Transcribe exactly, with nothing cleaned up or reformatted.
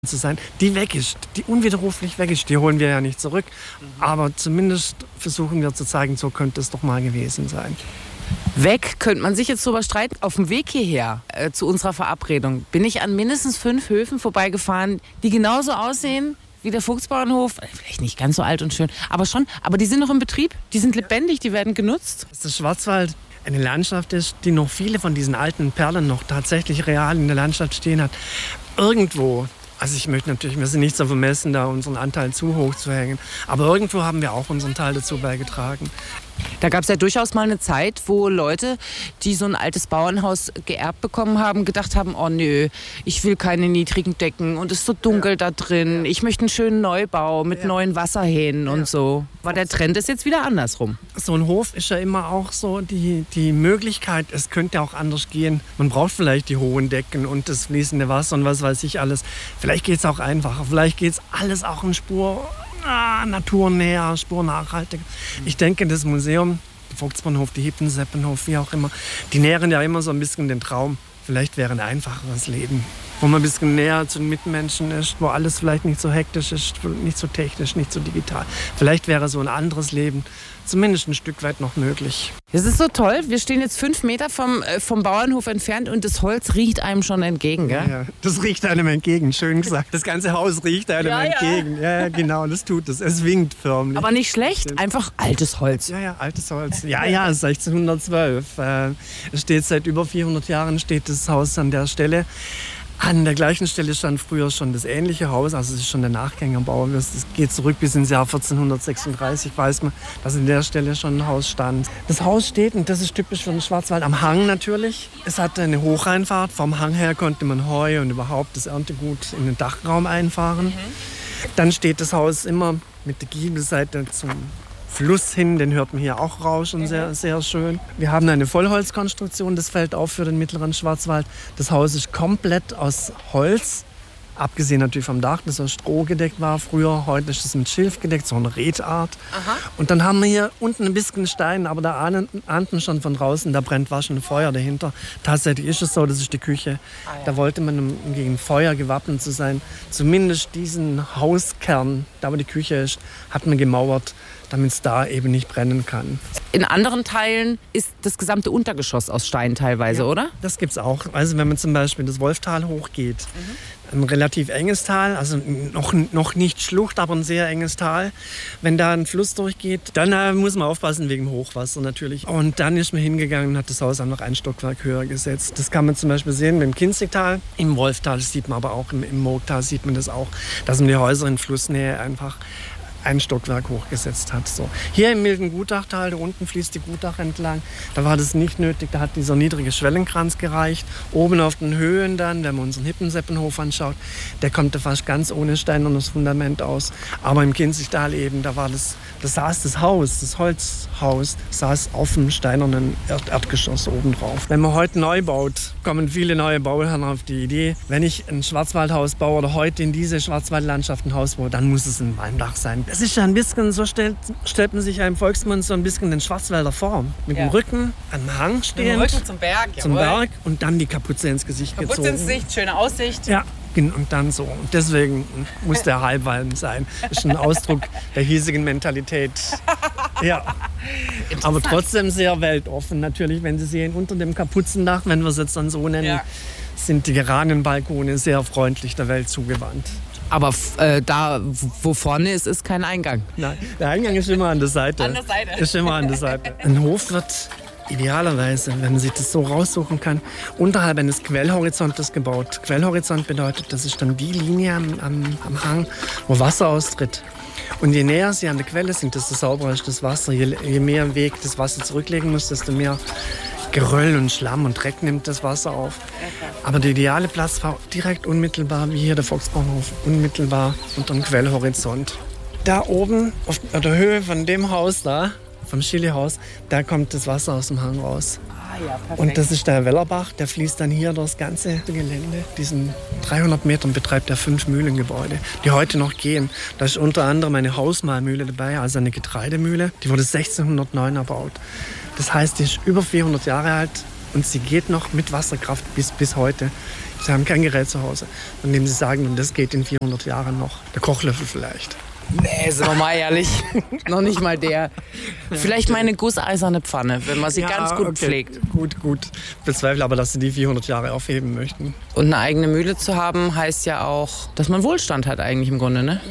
zu sein, die weg ist, die unwiderruflich weg ist. Die holen wir ja nicht zurück, mhm. aber zumindest versuchen wir zu zeigen, so könnte es doch mal gewesen sein. Weg könnte man sich jetzt drüber streiten. Auf dem Weg hierher äh, zu unserer Verabredung bin ich an mindestens fünf Höfen vorbeigefahren, die genauso aussehen wie der Vogtsbauernhof. Vielleicht nicht ganz so alt und schön, aber schon. Aber die sind noch im Betrieb, die sind lebendig, die werden genutzt. Dass der Schwarzwald eine Landschaft ist, die noch viele von diesen alten Perlen noch tatsächlich real in der Landschaft stehen hat. Irgendwo. Also ich möchte natürlich, wir sind nicht so vermessen, da unseren Anteil zu hoch zu hängen. Aber irgendwo haben wir auch unseren Teil dazu beigetragen. Da gab es ja durchaus mal eine Zeit, wo Leute, die so ein altes Bauernhaus geerbt bekommen haben, gedacht haben, oh nö, ich will keine niedrigen Decken und es ist so dunkel ja. da drin. Ich möchte einen schönen Neubau mit ja. neuen Wasserhähnen ja. und so. Aber der Trend ist jetzt wieder andersrum. So ein Hof ist ja immer auch so die, die Möglichkeit, es könnte auch anders gehen. Man braucht vielleicht die hohen Decken und das fließende Wasser und was weiß ich alles. Vielleicht geht es auch einfacher, vielleicht geht es alles auch in Spur Ah, naturnäher, spurnachhaltig. Ich denke, das Museum, der Vogtsbauernhof, die Hippenseppenhof, wie auch immer, die nähren ja immer so ein bisschen den Traum. Vielleicht wäre ein einfacheres Leben, wo man ein bisschen näher zu den Mitmenschen ist, wo alles vielleicht nicht so hektisch ist, nicht so technisch, nicht so digital. Vielleicht wäre so ein anderes Leben zumindest ein Stück weit noch möglich. Das ist so toll. Wir stehen jetzt fünf Meter vom, äh, vom Bauernhof entfernt und das Holz riecht einem schon entgegen, gell? Ja, ja. Das riecht einem entgegen, schön gesagt. Das ganze Haus riecht einem ja, entgegen. Ja. ja, genau, das tut es. Es winkt förmlich. Aber nicht schlecht, einfach altes Holz. Ja, ja, altes Holz. Ja, ja, sechzehnhundertzwölf. Äh, es steht seit über vierhundert Jahren, steht das Haus an der Stelle. An der gleichen Stelle stand früher schon das ähnliche Haus, also es ist schon der Nachgängerbau. Es geht zurück bis ins Jahr vierzehnhundertsechsunddreißig, weiß man, dass an der Stelle schon ein Haus stand. Das Haus steht, und das ist typisch für den Schwarzwald, am Hang natürlich. Es hatte eine Hochreinfahrt. Vom Hang her konnte man Heu und überhaupt das Erntegut in den Dachraum einfahren. Mhm. Dann steht das Haus immer mit der Giebelseite zum Fluss hin, den hört man hier auch rauschen, sehr, sehr schön. Wir haben eine Vollholzkonstruktion, das fällt auf für den mittleren Schwarzwald. Das Haus ist komplett aus Holz, abgesehen natürlich vom Dach, das aus Stroh gedeckt war früher. Heute ist es mit Schilf gedeckt, so eine Redart. Aha. Und dann haben wir hier unten ein bisschen Stein, aber da ahnen, ahnt man schon von draußen, da brennt waschen ein Feuer dahinter. Tatsächlich ist es so, das ist die Küche. Ah, ja. Da wollte man, um gegen Feuer gewappnet zu sein, zumindest diesen Hauskern, da wo die Küche ist, hat man gemauert, damit es da eben nicht brennen kann. In anderen Teilen ist das gesamte Untergeschoss aus Stein teilweise, ja, oder? Das gibt es auch. Also wenn man zum Beispiel das Wolftal hochgeht, mhm. ein relativ enges Tal, also noch, noch nicht Schlucht, aber ein sehr enges Tal. Wenn da ein Fluss durchgeht, dann äh, muss man aufpassen wegen Hochwasser natürlich. Und dann ist man hingegangen und hat das Haus einfach ein Stockwerk höher gesetzt. Das kann man zum Beispiel sehen im Kinzigtal. Im Wolftal sieht man aber auch, im, im Moogtal sieht man das auch, dass man die Häuser in Flussnähe einfach ein Stockwerk hochgesetzt hat. So. Hier im milden Gutachtal, da unten fließt die Gutach entlang, da war das nicht nötig, da hat dieser niedrige Schwellenkranz gereicht. Oben auf den Höhen dann, wenn man unseren Hippenseppenhof anschaut, der kommt da fast ganz ohne steinernes Fundament aus. Aber im Kinzigtal eben, da war das, da saß das Haus, das Holzhaus, saß auf dem steinernen Erd- Erdgeschoss oben drauf. Wenn man heute neu baut, kommen viele neue Bauherren auf die Idee, wenn ich ein Schwarzwaldhaus baue oder heute in diese Schwarzwaldlandschaft ein Haus baue, dann muss es ein Walmdach sein. Es ist ja ein bisschen, so stellt, stellt man sich einem Volksmund so ein bisschen den Schwarzwälder vor. Mit ja. dem Rücken am Hang stehend. Mit dem Rücken zum Berg, Zum Berg und dann die Kapuze ins Gesicht Kapuze gezogen. Kapuze ins Gesicht, schöne Aussicht. Ja, und dann so. Und deswegen muss der Halbwalm sein. Das ist ein Ausdruck der hiesigen Mentalität. Ja. Aber trotzdem sehr weltoffen. Natürlich, wenn Sie sehen, unter dem Kapuzendach, wenn wir es jetzt dann so nennen, ja. sind die Geranenbalkone sehr freundlich der Welt zugewandt. Aber äh, da, wo vorne ist, ist kein Eingang. Nein, der Eingang ist immer an der Seite. An der Seite. Ist immer an der Seite. Ein Hof wird idealerweise, wenn man sich das so raussuchen kann, unterhalb eines Quellhorizontes gebaut. Quellhorizont bedeutet, das ist dann die Linie am, am, am Hang, wo Wasser austritt. Und je näher Sie an der Quelle sind, desto sauberer ist das Wasser. Je, je mehr Weg das Wasser zurücklegen muss, desto mehr Geröll und Schlamm und Dreck nimmt das Wasser auf. Aber der ideale Platz war direkt unmittelbar, wie hier der Vogtsbauernhof, unmittelbar unter dem Quellhorizont. Da oben auf der Höhe von dem Haus da, vom Chilihaus, da kommt das Wasser aus dem Hang raus. Ah, ja, perfekt. Und das ist der Wellerbach, der fließt dann hier durchs ganze Gelände. Diesen dreihundert Metern betreibt er fünf Mühlengebäude, die heute noch gehen. Da ist unter anderem eine Hausmahlmühle dabei, also eine Getreidemühle. Die wurde sechzehnhundertneun erbaut. Das heißt, die ist über vierhundert Jahre alt und sie geht noch mit Wasserkraft bis, bis heute. Sie haben kein Gerät zu Hause. Von dem Sie sagen, und das geht in vierhundert Jahren noch. Der Kochlöffel vielleicht. Nee, sind wir mal ehrlich. Noch nicht mal der. Vielleicht meine gusseiserne Pfanne, wenn man sie Ja, ganz gut okay. pflegt. Gut, gut. Bezweifle aber, dass Sie die vierhundert Jahre aufheben möchten. Und eine eigene Mühle zu haben, heißt ja auch, dass man Wohlstand hat eigentlich im Grunde, ne?